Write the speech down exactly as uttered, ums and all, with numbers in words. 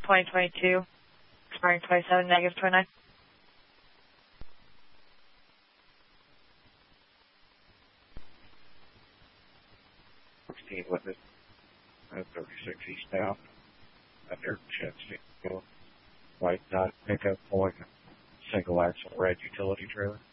twenty twenty-two, expiring twenty-seven, negative twenty-nine. sixteen Whitman, uh, thirty-six eastbound, under Chetsfield, white dot pickup pulling a single axle red utility trailer.